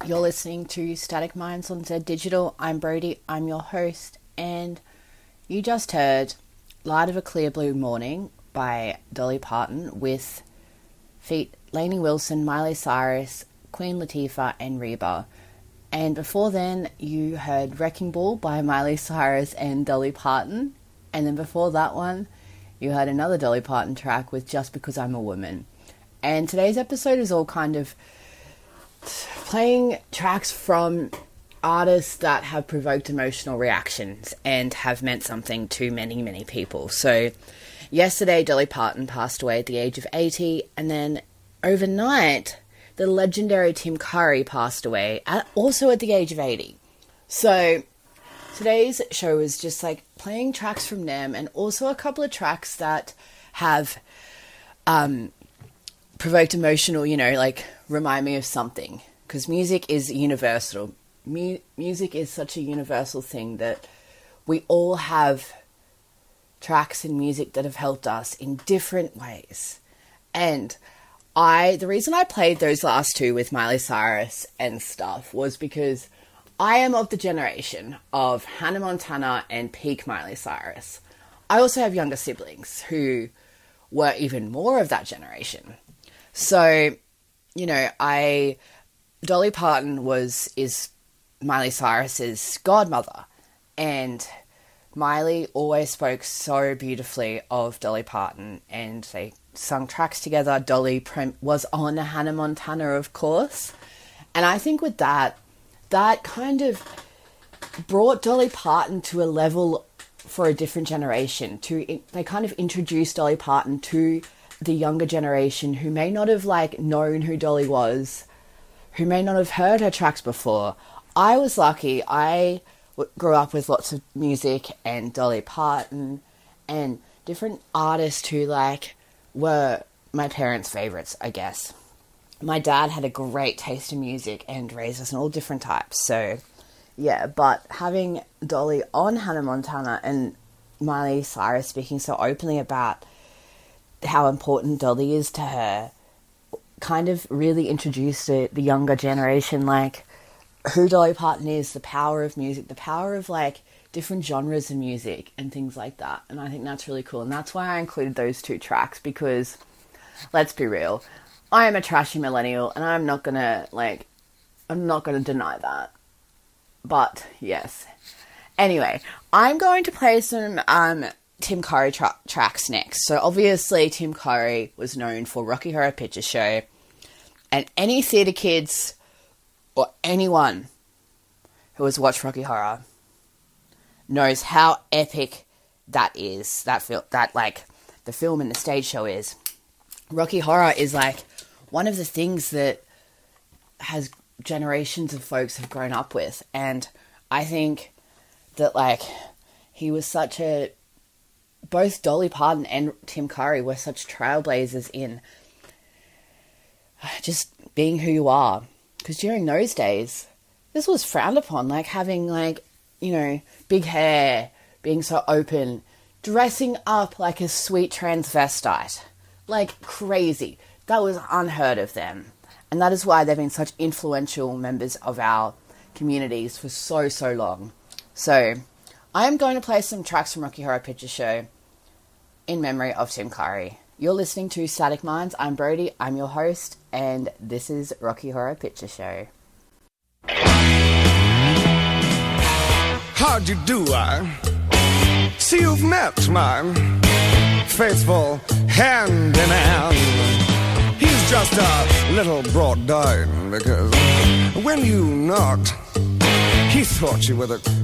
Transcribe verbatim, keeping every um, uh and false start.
You're listening to Static Minds on Z Digital. I'm Brody, I'm your host, and you just heard Light of a Clear Blue Morning by Dolly Parton with feat Lainey Wilson, Miley Cyrus, Queen Latifah, and Reba. And before then, you heard Wrecking Ball by Miley Cyrus and Dolly Parton. And then before that one, you heard another Dolly Parton track with Just Because I'm a Woman. And today's episode is all kind of playing tracks from artists that have provoked emotional reactions and have meant something to many, many people. So yesterday, Dolly Parton passed away at the age of eighty, and then overnight, the legendary Tim Curry passed away, at, also at the age of eighty. So today's show is just like playing tracks from them, and also a couple of tracks that have um, provoked emotional, you know, like remind me of something. Because music is universal. Mu- music is such a universal thing that we all have tracks in music that have helped us in different ways. And I, the reason I played those last two with Miley Cyrus and stuff was because I am of the generation of Hannah Montana and peak Miley Cyrus. I also have younger siblings who were even more of that generation. So, you know, I, Dolly Parton was, is Miley Cyrus's godmother, and Miley always spoke so beautifully of Dolly Parton, and they sung tracks together. Dolly prem- was on Hannah Montana, of course, and I think with that, that kind of brought Dolly Parton to a level for a different generation. To they kind of introduced Dolly Parton to the younger generation who may not have like known who Dolly was, who may not have heard her tracks before. I was lucky. I w- grew up with lots of music and Dolly Parton and different artists who like were my parents' favourites, I guess. My dad had a great taste in music and raised us in all different types. So, yeah, but having Dolly on Hannah Montana and Miley Cyrus speaking so openly about how important Dolly is to her kind of really introduced the, the younger generation, like, who Dolly Parton is, the power of music, the power of, like, different genres of music and things like that. And I think that's really cool. And that's why I included those two tracks, because, let's be real, I am a trashy millennial, and I'm not gonna, like, I'm not gonna deny that. But, yes. Anyway, I'm going to play some um, Tim Curry tra- tracks next. So, obviously, Tim Curry was known for Rocky Horror Picture Show, and any theatre kids or anyone who has watched Rocky Horror knows how epic that is. That fil- that like the film and the stage show is. Rocky Horror is like one of the things that has generations of folks have grown up with, and I think that like he was such a both Dolly Parton and Tim Curry were such trailblazers in just being who you are. Because during those days, this was frowned upon, like having, like, you know, big hair, being so open, dressing up like a sweet transvestite. Like, crazy. That was unheard of then. And that is why they've been such influential members of our communities for so, so long. So, I am going to play some tracks from Rocky Horror Picture Show in memory of Tim Curry. You're listening to Static Minds. I'm Brody, I'm your host, and this is Rocky Horror Picture Show. How'd you do, I see you've met my faithful hand-in-hand. He's just a little brought down because when you knocked, he thought you were the